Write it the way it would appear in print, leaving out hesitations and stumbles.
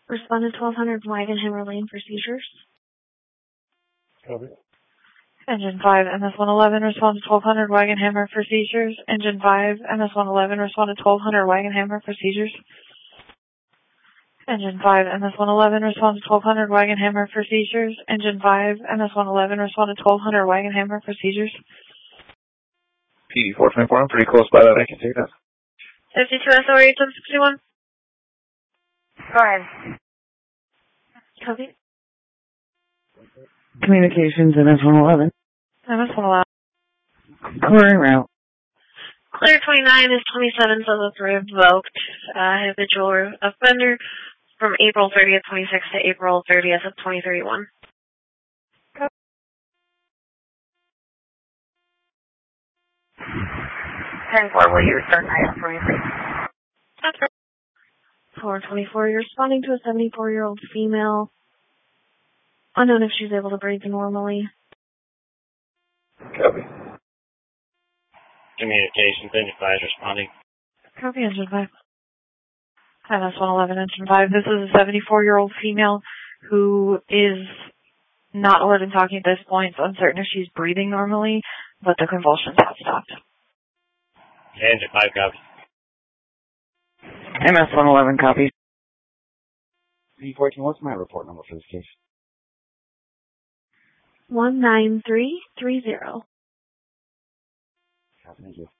Respondent 1200 Wagenhammer Lane for seizures. Copy. Engine 5, MS-111, responded 1200 Wagenhammer for seizures. Engine 5, MS-111, responded 1200 Wagenhammer for seizures. Engine 5, MS-111, responded 1200 Wagenhammer for seizures. Engine 5, MS-111, responded 1200 Wagenhammer for seizures. PD 424, I'm pretty close by that, I can take that. 52 SOR 8761. Go ahead. Copy. Communications, MS-111. MS-111. Clearing route. Clear 29 is 27, so that's revoked. Habitual offender from April 30th, 26 to April 30th of 2031. 10-4, will you return item for me, please? Okay. 424, you're responding to a 74-year-old female. Unknown if she's able to breathe normally. Copy. Communications, Engine 5 responding. Copy, Engine 5. MS-111, Engine 5. This is a 74-year-old female who is not alert and talking at this point. It's uncertain if she's breathing normally, but the convulsions have stopped. Engine 5 copy. MS-111 copy. P14, what's my report number for this case? 19330. Thank you.